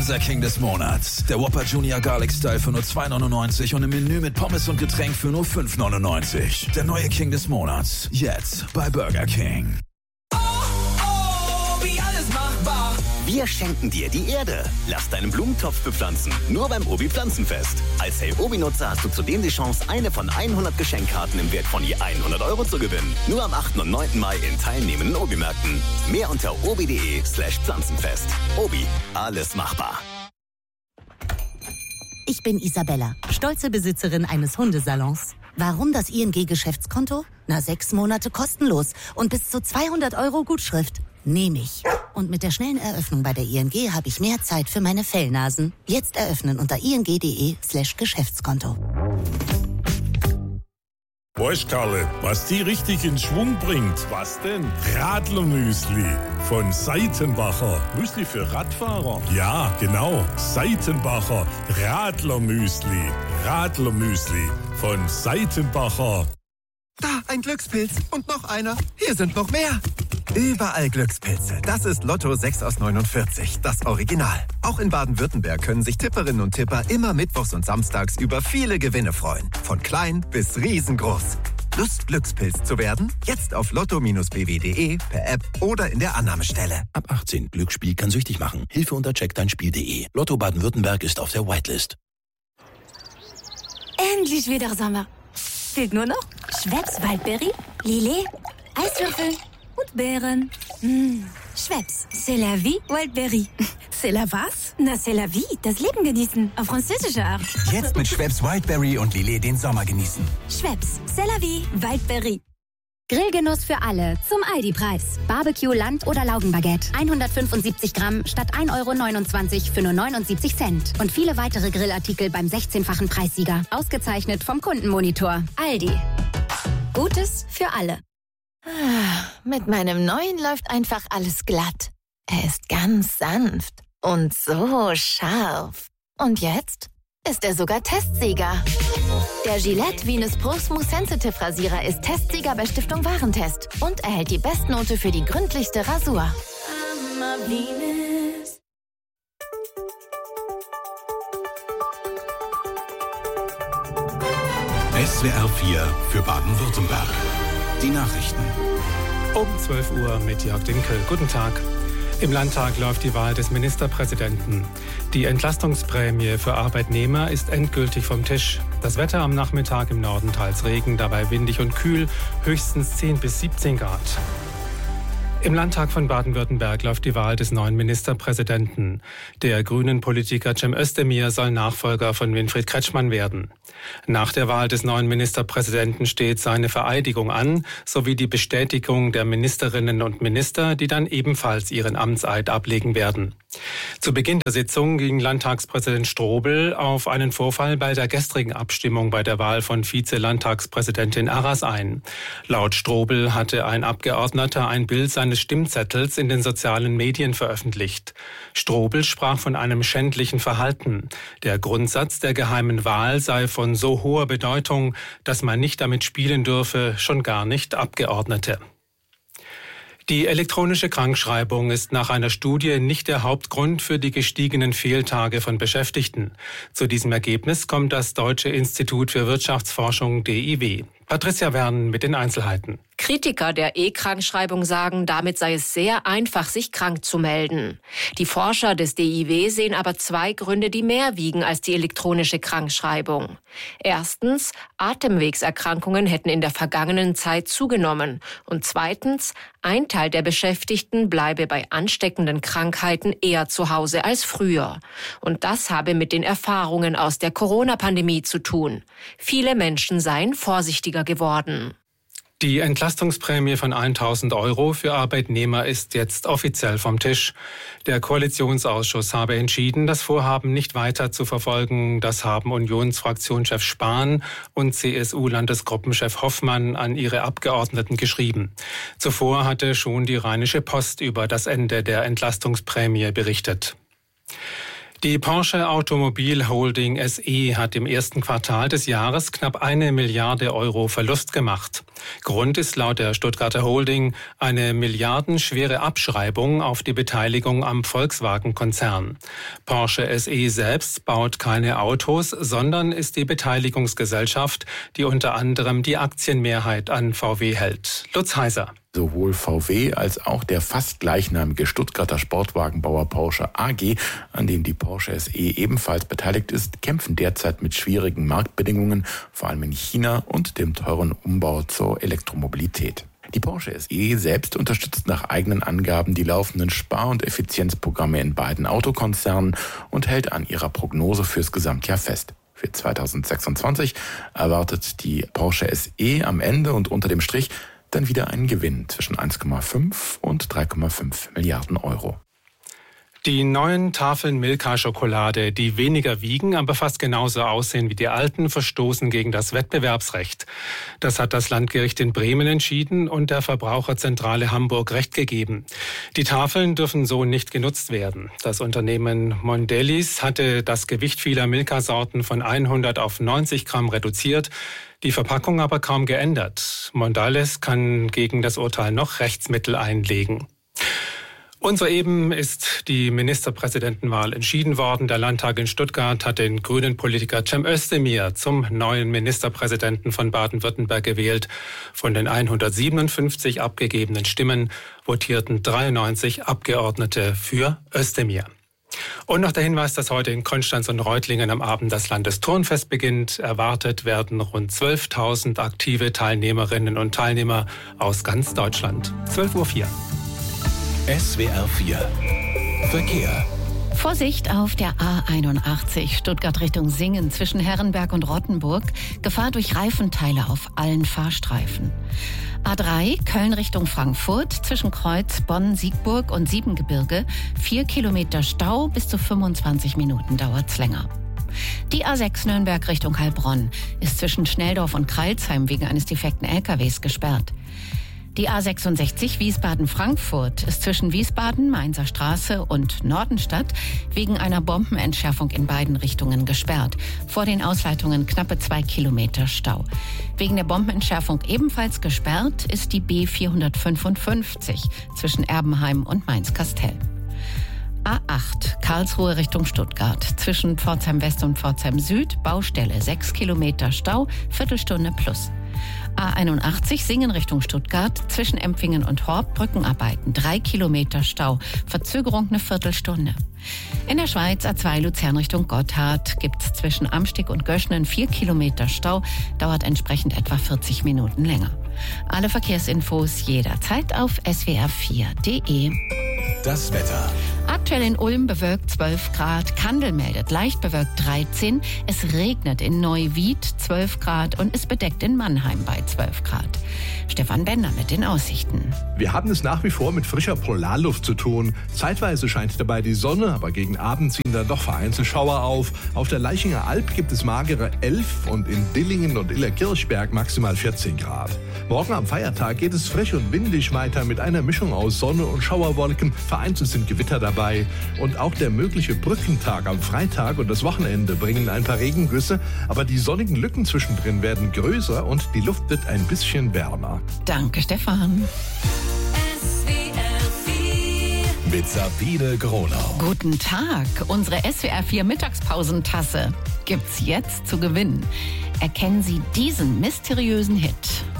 Unser King des Monats. Der Whopper Junior Garlic Style für nur $2,99 und im Menü mit Pommes und Getränk für nur $5,99. Der neue King des Monats. Jetzt bei Burger King. Wie alles machbar. Wir schenken dir die Erde. Lass deinen Blumentopf bepflanzen. Nur beim Obi Pflanzenfest. Als Hey Obi-Nutzer hast du zudem die Chance, eine von 100 Geschenkkarten im Wert von je 100 € zu gewinnen. Nur am 8. und 9. Mai in teilnehmenden Obi-Märkten. Mehr unter obi.de/Pflanzenfest. Obi, alles machbar. Ich bin Isabella, stolze Besitzerin eines Hundesalons. Warum das ING-Geschäftskonto? 6 Monate kostenlos und bis zu 200 € Gutschrift. Nehme ich. Und mit der schnellen Eröffnung bei der ING habe ich mehr Zeit für meine Fellnasen. Jetzt eröffnen unter ing.de/Geschäftskonto. Weißt, Karle, was die richtig in Schwung bringt? Was denn? Radlermüsli von Seitenbacher. Müsli für Radfahrer? Ja, genau. Seitenbacher Radlermüsli. Radlermüsli von Seitenbacher. Da, ein Glückspilz. Und noch einer. Hier sind noch mehr. Überall Glückspilze. Das ist Lotto 6 aus 49, das Original. Auch in Baden-Württemberg können sich Tipperinnen und Tipper immer mittwochs und samstags über viele Gewinne freuen. Von klein bis riesengroß. Lust, Glückspilz zu werden? Jetzt auf lotto-bw.de, per App oder in der Annahmestelle. Ab 18. Glücksspiel kann süchtig machen. Hilfe unter checkdeinspiel.de. Lotto Baden-Württemberg ist auf der Whitelist. Endlich wieder Sommer. Fehlt nur noch Schweppes Waldbeere, Lillet, Eiswürfel und Beeren. Schweppes, c'est la vie, Wildberry. C'est la was? Na, c'est la vie, das Leben genießen. Auf französische Art. Jetzt mit Schweppes Wildberry und Lillet den Sommer genießen. Schweppes, c'est la vie, Wildberry. Grillgenuss für alle zum Aldi-Preis. Barbecue, Land- oder Laugenbaguette. 175 Gramm statt 1,29 € für nur 79 Cent. Und viele weitere Grillartikel beim 16-fachen Preissieger. Ausgezeichnet vom Kundenmonitor. Aldi. Gutes für alle. Mit meinem neuen läuft einfach alles glatt. Er ist ganz sanft und so scharf. Und jetzt ist er sogar Testsieger. Der Gillette Venus Pro Smooth Sensitive Rasierer ist Testsieger bei Stiftung Warentest und erhält die Bestnote für die gründlichste Rasur. SWR 4 für Baden-Württemberg. Die Nachrichten. Um 12 Uhr mit Jörg Dinkel. Guten Tag. Im Landtag läuft die Wahl des Ministerpräsidenten. Die Entlastungsprämie für Arbeitnehmer ist endgültig vom Tisch. Das Wetter am Nachmittag im Norden teils Regen, dabei windig und kühl, höchstens 10 bis 17 Grad. Im Landtag von Baden-Württemberg läuft die Wahl des neuen Ministerpräsidenten. Der grünen Politiker Cem Özdemir soll Nachfolger von Winfried Kretschmann werden. Nach der Wahl des neuen Ministerpräsidenten steht seine Vereidigung an, sowie die Bestätigung der Ministerinnen und Minister, die dann ebenfalls ihren Amtseid ablegen werden. Zu Beginn der Sitzung ging Landtagspräsident Strobel auf einen Vorfall bei der gestrigen Abstimmung bei der Wahl von Vize-Landtagspräsidentin Arras ein. Laut Strobel hatte ein Abgeordneter ein Bild seines Stimmzettels in den sozialen Medien veröffentlicht. Strobel sprach von einem schändlichen Verhalten. Der Grundsatz der geheimen Wahl sei von so hoher Bedeutung, dass man nicht damit spielen dürfe, schon gar nicht Abgeordnete. Die elektronische Krankschreibung ist nach einer Studie nicht der Hauptgrund für die gestiegenen Fehltage von Beschäftigten. Zu diesem Ergebnis kommt das Deutsche Institut für Wirtschaftsforschung DIW. Patricia Wern mit den Einzelheiten. Kritiker der E-Krankschreibung sagen, damit sei es sehr einfach, sich krank zu melden. Die Forscher des DIW sehen aber zwei Gründe, die mehr wiegen als die elektronische Krankschreibung. Erstens, Atemwegserkrankungen hätten in der vergangenen Zeit zugenommen. Und zweitens, ein Teil der Beschäftigten bleibe bei ansteckenden Krankheiten eher zu Hause als früher. Und das habe mit den Erfahrungen aus der Corona-Pandemie zu tun. Viele Menschen seien vorsichtiger geworden. Die Entlastungsprämie von 1.000 € für Arbeitnehmer ist jetzt offiziell vom Tisch. Der Koalitionsausschuss habe entschieden, das Vorhaben nicht weiter zu verfolgen. Das haben Unionsfraktionschef Spahn und CSU-Landesgruppenchef Hoffmann an ihre Abgeordneten geschrieben. Zuvor hatte schon die Rheinische Post über das Ende der Entlastungsprämie berichtet. Die Porsche Automobil Holding SE hat im ersten Quartal des Jahres knapp 1 Milliarde Euro Verlust gemacht. Grund ist laut der Stuttgarter Holding eine milliardenschwere Abschreibung auf die Beteiligung am Volkswagen-Konzern. Porsche SE selbst baut keine Autos, sondern ist die Beteiligungsgesellschaft, die unter anderem die Aktienmehrheit an VW hält. Lutz Heiser. Sowohl VW als auch der fast gleichnamige Stuttgarter Sportwagenbauer Porsche AG, an dem die Porsche SE ebenfalls beteiligt ist, kämpfen derzeit mit schwierigen Marktbedingungen, vor allem in China und dem teuren Umbau zur Elektromobilität. Die Porsche SE selbst unterstützt nach eigenen Angaben die laufenden Spar- und Effizienzprogramme in beiden Autokonzernen und hält an ihrer Prognose fürs Gesamtjahr fest. Für 2026 erwartet die Porsche SE am Ende und unter dem Strich dann wieder einen Gewinn zwischen 1,5 und 3,5 Milliarden Euro. Die neuen Tafeln Milka-Schokolade, die weniger wiegen, aber fast genauso aussehen wie die alten, verstoßen gegen das Wettbewerbsrecht. Das hat das Landgericht in Bremen entschieden und der Verbraucherzentrale Hamburg Recht gegeben. Die Tafeln dürfen so nicht genutzt werden. Das Unternehmen Mondelez hatte das Gewicht vieler Milka-Sorten von 100 auf 90 Gramm reduziert, die Verpackung aber kaum geändert. Mondelez kann gegen das Urteil noch Rechtsmittel einlegen. Und soeben ist die Ministerpräsidentenwahl entschieden worden. Der Landtag in Stuttgart hat den grünen Politiker Cem Özdemir zum neuen Ministerpräsidenten von Baden-Württemberg gewählt. Von den 157 abgegebenen Stimmen votierten 93 Abgeordnete für Özdemir. Und noch der Hinweis, dass heute in Konstanz und Reutlingen am Abend das Landesturnfest beginnt. Erwartet werden rund 12.000 aktive Teilnehmerinnen und Teilnehmer aus ganz Deutschland. 12:04 Uhr. SWR 4 Verkehr. Vorsicht auf der A81 Stuttgart Richtung Singen zwischen Herrenberg und Rottenburg. Gefahr durch Reifenteile auf allen Fahrstreifen. A3 Köln Richtung Frankfurt zwischen Kreuz, Bonn, Siegburg und Siebengebirge. 4 Kilometer Stau, bis zu 25 Minuten dauert's länger. Die A6 Nürnberg Richtung Heilbronn ist zwischen Schnelldorf und Kreilsheim wegen eines defekten LKWs gesperrt. Die A66 Wiesbaden-Frankfurt ist zwischen Wiesbaden, Mainzer Straße und Nordenstadt wegen einer Bombenentschärfung in beiden Richtungen gesperrt. Vor den Ausleitungen knappe 2 Kilometer Stau. Wegen der Bombenentschärfung ebenfalls gesperrt ist die B455 zwischen Erbenheim und Mainz-Kastel. A8 Karlsruhe Richtung Stuttgart zwischen Pforzheim West und Pforzheim Süd, Baustelle 6 Kilometer Stau, Viertelstunde plus. A81 Singen Richtung Stuttgart zwischen Empfingen und Horb, Brückenarbeiten 3 Kilometer Stau, Verzögerung eine Viertelstunde. In der Schweiz A2 Luzern Richtung Gotthard gibt's zwischen Amstig und Göschnen 4 Kilometer Stau, dauert entsprechend etwa 40 Minuten länger. Alle Verkehrsinfos jederzeit auf swr4.de. Das Wetter. Aktuell in Ulm bewölkt 12 Grad, Kandel meldet leicht bewölkt 13, es regnet in Neuwied 12 Grad und ist bedeckt in Mannheim bei 12 Grad. Stefan Bender mit den Aussichten. Wir haben es nach wie vor mit frischer Polarluft zu tun. Zeitweise scheint dabei die Sonne, aber gegen Abend ziehen dann doch vereinzelt Schauer auf. Auf der Laichinger Alb gibt es magere 11 und in Dillingen und Illerkirchberg maximal 14 Grad. Morgen am Feiertag geht es frisch und windig weiter mit einer Mischung aus Sonne und Schauerwolken. Vereinzelt sind Gewitter dabei. Und auch der mögliche Brückentag am Freitag und das Wochenende bringen ein paar Regengüsse. Aber die sonnigen Lücken zwischendrin werden größer und die Luft wird ein bisschen wärmer. Danke, Stefan. Mit Sabine Gronau. Guten Tag. Unsere SWR 4 Mittagspausentasse gibt's jetzt zu gewinnen. Erkennen Sie diesen mysteriösen Hit.